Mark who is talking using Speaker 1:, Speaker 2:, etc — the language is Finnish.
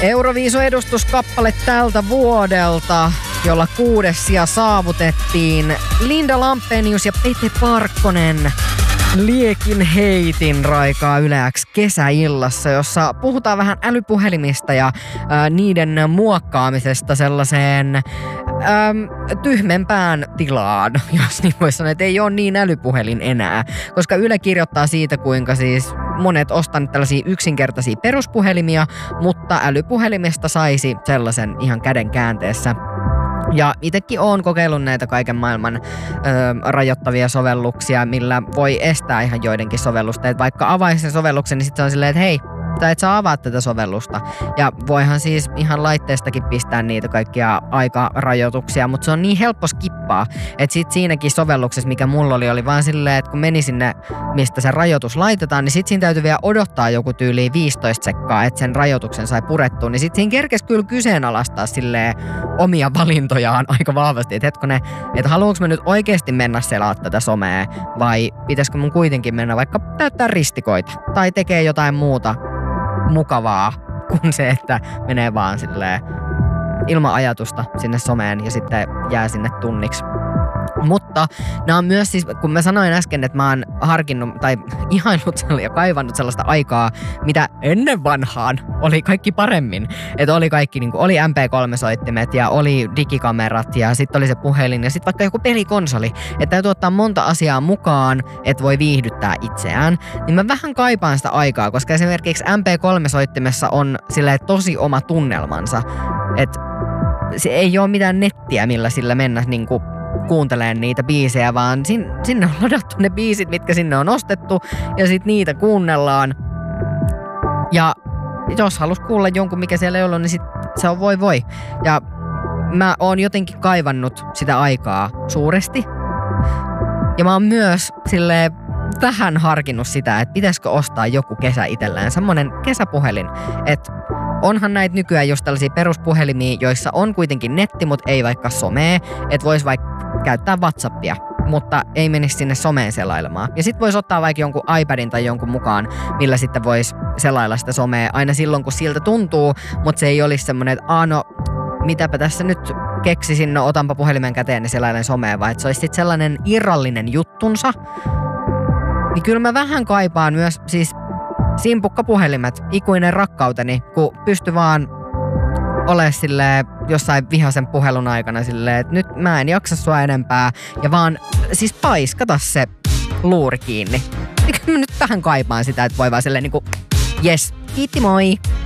Speaker 1: Euroviisu-edustuskappale tältä vuodelta, jolla 6. sija saavutettiin. Linda Lampenius ja Pete Parkkonen liekin heitin raikaa Yle X kesäillassa, jossa puhutaan vähän älypuhelimista ja niiden muokkaamisesta sellaiseen tyhmempään tilaan, jos niin voi sanoa, että ei ole niin älypuhelin enää. Koska Yle kirjoittaa siitä, kuinka siis monet ostaneet tällaisia yksinkertaisia peruspuhelimia, mutta älypuhelimesta saisi sellaisen ihan käden käänteessä. Ja itsekin oon kokeillut näitä kaiken maailman rajoittavia sovelluksia, millä voi estää ihan joidenkin sovellusta. Et vaikka avaisi sen sovelluksen, niin sitten se on silleen, että hei, tai et saa avaa tätä sovellusta. Ja voihan siis ihan laitteestakin pistää niitä kaikkia aikarajoituksia, mutta se on niin helppo skippaa, että sit siinäkin sovelluksessa, mikä mulla oli vaan silleen, että kun meni sinne, mistä se rajoitus laitetaan, niin sit siinä täytyy vielä odottaa joku tyyliin 15 sekkaa, että sen rajoituksen sai purettua, niin sit siinä kerkesi kyllä kyseenalaistaa silleen omia valintojaan aika vahvasti, että hetkonen, että haluanko mä nyt oikeasti mennä selaa tätä somea, vai pitäisikö mun kuitenkin mennä vaikka täyttää ristikoita, tai tekee jotain muuta mukavaa kuin se, että menee vaan silleen ilman ajatusta sinne someen ja sitten jää sinne tunniksi. Mutta nämä on myös siis, kun mä sanoin äsken, että mä oon harkinnut tai ihaillut ja kaivannut sellaista aikaa, mitä ennen vanhaan oli kaikki paremmin. Että oli kaikki, niin kuin, oli MP3-soittimet ja oli digikamerat ja sitten oli se puhelin ja sitten vaikka joku pelikonsoli. Että täytyy ottaa monta asiaa mukaan, että voi viihdyttää itseään. Niin mä vähän kaipaan sitä aikaa, koska esimerkiksi MP3-soittimessa on silleen tosi oma tunnelmansa. Että se ei ole mitään nettiä, millä sillä mennä niinku kuunteleen niitä biisejä, vaan sinne on ladattu ne biisit, mitkä sinne on ostettu, ja sitten niitä kuunnellaan. Ja jos halus kuulla jonkun, mikä siellä ei ollut, niin sit se on voi. Ja mä oon jotenkin kaivannut sitä aikaa suuresti. Ja mä oon myös silleen vähän harkinnut sitä, että pitäisikö ostaa joku kesä itselleen, semmonen kesäpuhelin, että onhan näitä nykyään just tällaisia peruspuhelimia, joissa on kuitenkin netti, mutta ei vaikka somea, että vois vaikka käyttää WhatsAppia, mutta ei menisi sinne someen selailemaan. Ja sit vois ottaa vaikka jonkun iPadin tai jonkun mukaan, millä sitten vois selailla sitä somea aina silloin, kun siltä tuntuu, mutta se ei olisi semmoinen, että no mitäpä tässä nyt keksisin, no otanpa puhelimen käteen ja selailen somea, vaan että se olisi sitten sellainen irrallinen juttunsa. Niin kyllä mä vähän kaipaan myös siis simpukkapuhelimet, ikuinen rakkauteni, kun pysty vaan ole silleen jossain vihaisen puhelun aikana silleen, että nyt mä en jaksa sua enempää ja vaan siis paiskata se luuri kiinni. Niin kyllä mä nyt vähän kaipaan sitä, että voi vaan silleen niinku jes, kiitti moi.